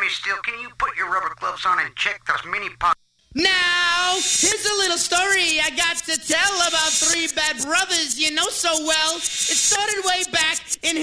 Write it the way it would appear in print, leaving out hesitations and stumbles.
Steel, can you put your rubber gloves on and check those mini pots? Now, here's a little story I got to tell about three bad brothers you know so well. It started way back